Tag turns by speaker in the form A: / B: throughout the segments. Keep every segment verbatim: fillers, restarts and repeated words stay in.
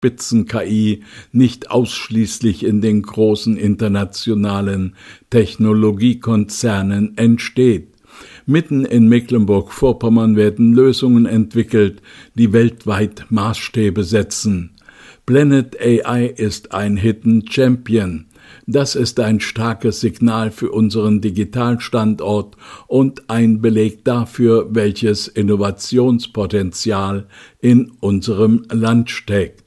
A: Spitzen-K I nicht ausschließlich in den großen internationalen Technologiekonzernen entsteht. Mitten in Mecklenburg-Vorpommern werden Lösungen entwickelt, die weltweit Maßstäbe setzen. Planet A I ist ein Hidden Champion. Das ist ein starkes Signal für unseren Digitalstandort und ein Beleg dafür, welches Innovationspotenzial in unserem Land steckt.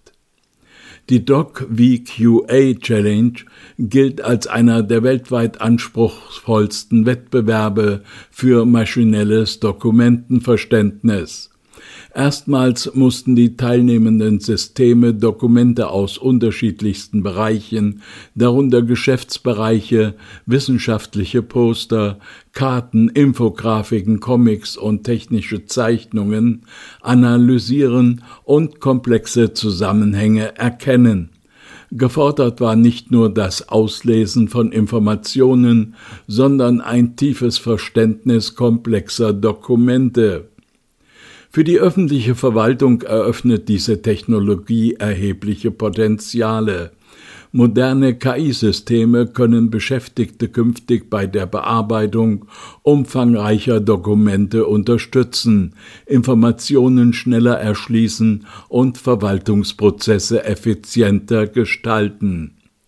A: Die Doc V Q A Challenge gilt als einer der weltweit anspruchsvollsten Wettbewerbe für maschinelles Dokumentenverständnis. Erstmals mussten die teilnehmenden Systeme Dokumente aus unterschiedlichsten Bereichen, darunter Geschäftsbereiche, wissenschaftliche Poster, Karten, Infografiken, Comics und technische Zeichnungen, analysieren und komplexe Zusammenhänge erkennen. Gefordert war nicht nur das Auslesen von Informationen, sondern ein tiefes Verständnis komplexer Dokumente. Für die öffentliche Verwaltung eröffnet diese Technologie erhebliche Potenziale. Moderne K I-Systeme können Beschäftigte künftig bei der Bearbeitung umfangreicher Dokumente unterstützen, Informationen schneller erschließen und Verwaltungsprozesse effizienter gestalten.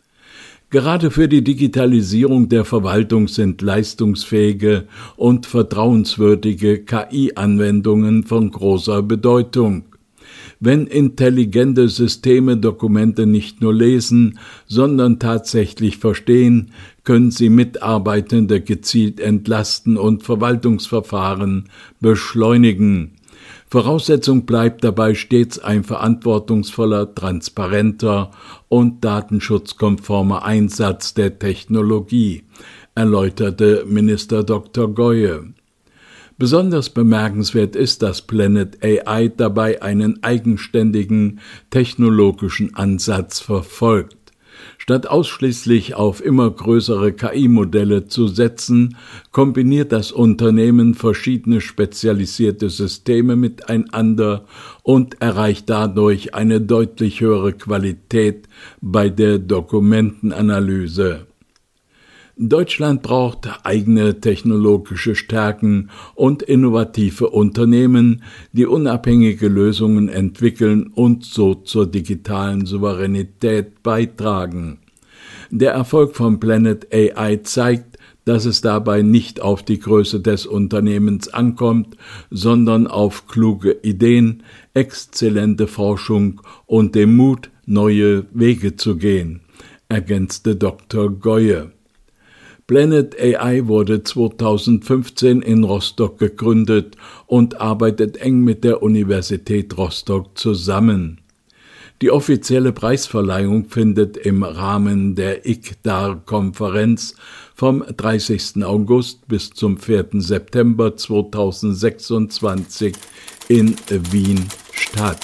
A: Gerade für die Digitalisierung der Verwaltung sind leistungsfähige und vertrauenswürdige K I-Anwendungen von großer Bedeutung. Wenn intelligente Systeme Dokumente nicht nur lesen, sondern tatsächlich verstehen, können sie Mitarbeitende gezielt entlasten und Verwaltungsverfahren beschleunigen. Voraussetzung bleibt dabei stets ein verantwortungsvoller, transparenter und datenschutzkonformer Einsatz der Technologie, erläuterte Minister Doktor Goye. Besonders bemerkenswert ist, dass Planet A I dabei einen eigenständigen technologischen Ansatz verfolgt. Statt ausschließlich auf immer größere K I-Modelle zu setzen, kombiniert das Unternehmen verschiedene spezialisierte Systeme miteinander und erreicht dadurch eine deutlich höhere Qualität bei der Dokumentenanalyse. Deutschland braucht eigene technologische Stärken und innovative Unternehmen, die unabhängige Lösungen entwickeln und so zur digitalen Souveränität beitragen. Der Erfolg von Planet A I zeigt, dass es dabei nicht auf die Größe des Unternehmens ankommt, sondern auf kluge Ideen, exzellente Forschung und den Mut, neue Wege zu gehen, ergänzte Doktor Goye. Planet A I wurde zweitausendfünfzehn in Rostock gegründet und arbeitet eng mit der Universität Rostock zusammen. Die offizielle Preisverleihung findet im Rahmen der I C D A R-Konferenz vom dreißigsten August bis zum vierten September zweitausendsechsundzwanzig in Wien statt.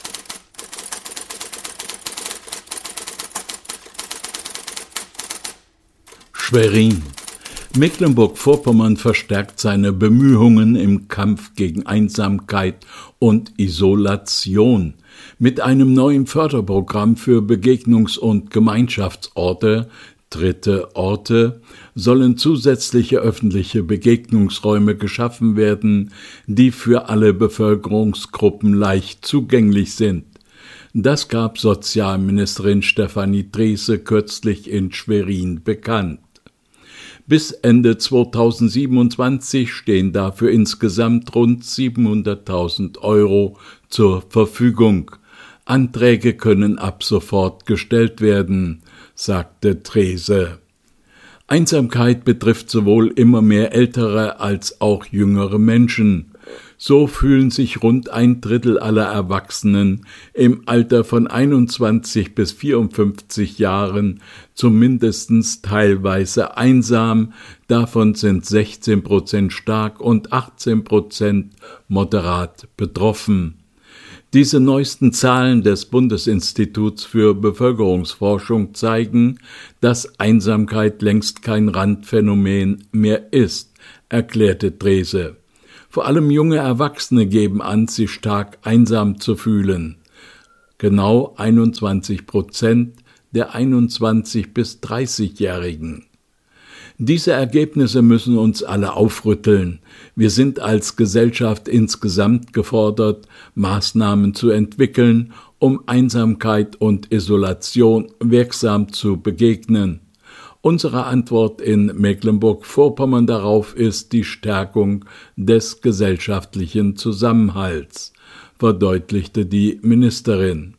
A: Schwerin. Mecklenburg-Vorpommern verstärkt seine Bemühungen im Kampf gegen Einsamkeit und Isolation. Mit einem neuen Förderprogramm für Begegnungs- und Gemeinschaftsorte, dritte Orte, sollen zusätzliche öffentliche Begegnungsräume geschaffen werden, die für alle Bevölkerungsgruppen leicht zugänglich sind. Das gab Sozialministerin Stefanie Drese kürzlich in Schwerin bekannt. Bis Ende zweitausendsiebenundzwanzig stehen dafür insgesamt rund siebenhunderttausend Euro zur Verfügung. Anträge können ab sofort gestellt werden, sagte Drese. Einsamkeit betrifft sowohl immer mehr ältere als auch jüngere Menschen. So fühlen sich rund ein Drittel aller Erwachsenen im Alter von einundzwanzig bis vierundfünfzig Jahren zumindest teilweise einsam, davon sind sechzehn Prozent stark und achtzehn Prozent moderat betroffen. Diese neuesten Zahlen des Bundesinstituts für Bevölkerungsforschung zeigen, dass Einsamkeit längst kein Randphänomen mehr ist, erklärte Drese. Vor allem junge Erwachsene geben an, sich stark einsam zu fühlen. genau einundzwanzig Prozent der einundzwanzig- bis dreißigjährigen. Diese Ergebnisse müssen uns alle aufrütteln. Wir sind als Gesellschaft insgesamt gefordert, Maßnahmen zu entwickeln, um Einsamkeit und Isolation wirksam zu begegnen. Unsere Antwort in Mecklenburg-Vorpommern darauf ist die Stärkung des gesellschaftlichen Zusammenhalts, verdeutlichte die Ministerin.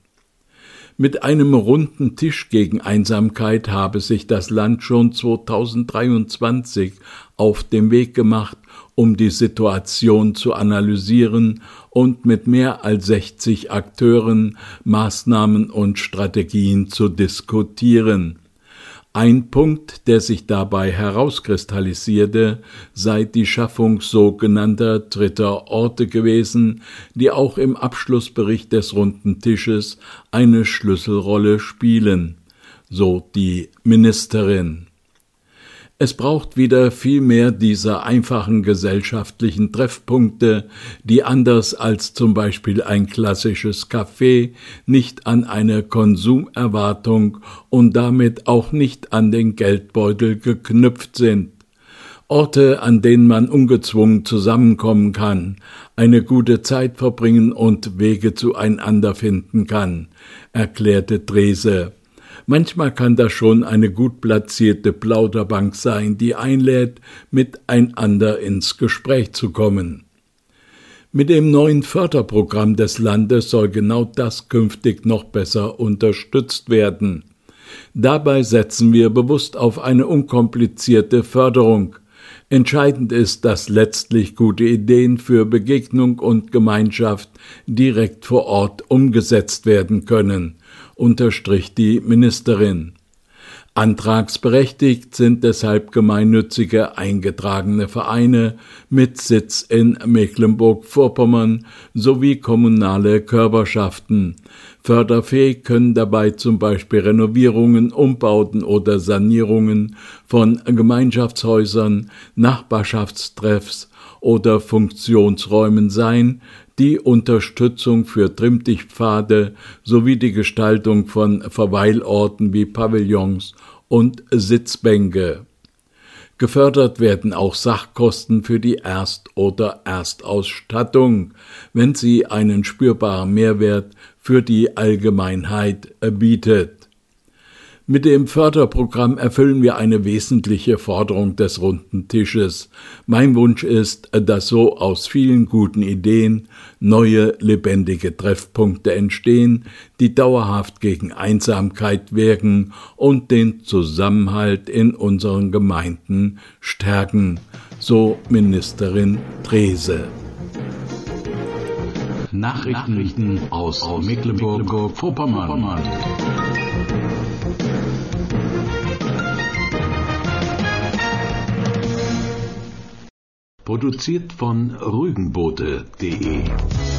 A: Mit einem runden Tisch gegen Einsamkeit habe sich das Land schon zweitausenddreiundzwanzig auf den Weg gemacht, um die Situation zu analysieren und mit mehr als sechzig Akteuren Maßnahmen und Strategien zu diskutieren. Ein Punkt, der sich dabei herauskristallisierte, sei die Schaffung sogenannter dritter Orte gewesen, die auch im Abschlussbericht des Runden Tisches eine Schlüsselrolle spielen, so die Ministerin. Es braucht wieder viel mehr dieser einfachen gesellschaftlichen Treffpunkte, die anders als zum Beispiel ein klassisches Café nicht an eine Konsumerwartung und damit auch nicht an den Geldbeutel geknüpft sind. Orte, an denen man ungezwungen zusammenkommen kann, eine gute Zeit verbringen und Wege zueinander finden kann, erklärte Drese. Manchmal kann das schon eine gut platzierte Plauderbank sein, die einlädt, miteinander ins Gespräch zu kommen. Mit dem neuen Förderprogramm des Landes soll genau das künftig noch besser unterstützt werden. Dabei setzen wir bewusst auf eine unkomplizierte Förderung. Entscheidend ist, dass letztlich gute Ideen für Begegnung und Gemeinschaft direkt vor Ort umgesetzt werden können, unterstrich die Ministerin. Antragsberechtigt sind deshalb gemeinnützige eingetragene Vereine mit Sitz in Mecklenburg-Vorpommern sowie kommunale Körperschaften. Förderfähig können dabei zum Beispiel Renovierungen, Umbauten oder Sanierungen von Gemeinschaftshäusern, Nachbarschaftstreffs oder Funktionsräumen sein, die Unterstützung für Trimmdichtpfade sowie die Gestaltung von Verweilorten wie Pavillons und Sitzbänke. Gefördert werden auch Sachkosten für die Erst- oder Erstausstattung, wenn sie einen spürbaren Mehrwert für die Allgemeinheit bietet. Mit dem Förderprogramm erfüllen wir eine wesentliche Forderung des Runden Tisches. Mein Wunsch ist, dass so aus vielen guten Ideen neue, lebendige Treffpunkte entstehen, die dauerhaft gegen Einsamkeit wirken und den Zusammenhalt in unseren Gemeinden stärken, so Ministerin Drese.
B: Nachrichten aus Mecklenburg-Vorpommern. Produziert von rügenbote punkt de